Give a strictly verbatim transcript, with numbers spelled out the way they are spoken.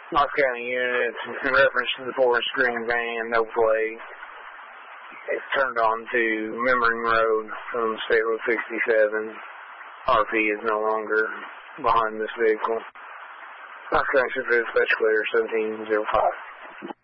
Knox County units, in reference to the Forest Green van, no plate. It's turned on to Memmering Road from State Road sixty-seven. R P is no longer behind this vehicle. Knox County Dispatch Clear seventeen oh five.